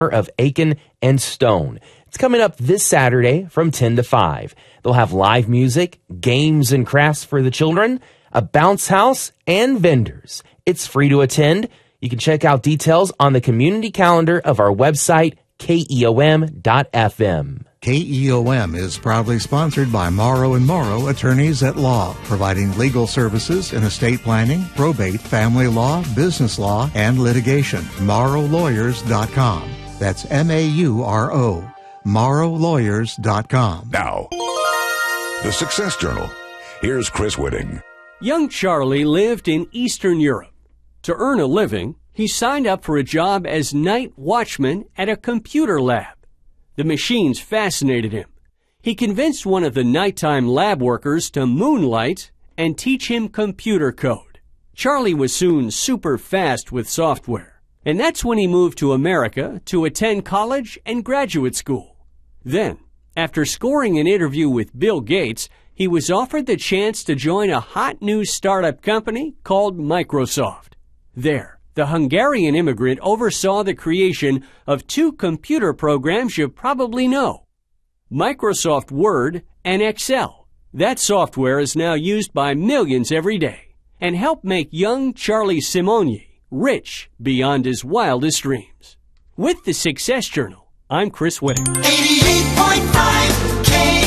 of Aiken and Stone. It's coming up this Saturday from 10 to 5. They'll have live music, games and crafts for the children, a bounce house, and vendors. It's free to attend. You can check out details on the community calendar of our website, keom.fm. KEOM is proudly sponsored by Morrow & Morrow Attorneys at Law, providing legal services in estate planning, probate, family law, business law, and litigation. MorrowLawyers.com. That's MAURO. MorrowLawyers.com. Now, the Success Journal. Here's Chris Whitting. Young Charlie lived in Eastern Europe. To earn a living, he signed up for a job as night watchman at a computer lab. The machines fascinated him. He convinced one of the nighttime lab workers to moonlight and teach him computer code. Charlie was soon super fast with software, and that's when he moved to America to attend college and graduate school. Then, after scoring an interview with Bill Gates, he was offered the chance to join a hot new startup company called Microsoft. There, the Hungarian immigrant oversaw the creation of two computer programs you probably know, Microsoft Word and Excel. That software is now used by millions every day and helped make young Charlie Simoni rich beyond his wildest dreams. With the Success Journal, I'm Chris Whitting. 88.5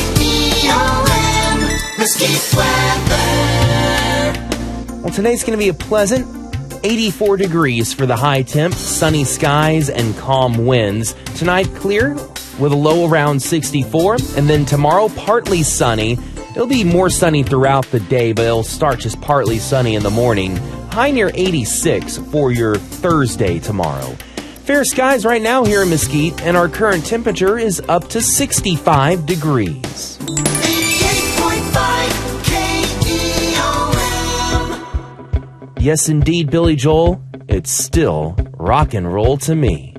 KEOM, Mesquite weather. Well, today's going to be a pleasant 84 degrees for the high temp, sunny skies and calm winds. Tonight, clear with a low around 64. And then tomorrow, partly sunny. It'll be more sunny throughout the day, but it'll start just partly sunny in the morning. High near 86 for your Thursday tomorrow. Fair skies right now here in Mesquite, and our current temperature is up to 65 degrees. 88.5 KEOM. Yes, indeed, Billy Joel, it's still rock and roll to me.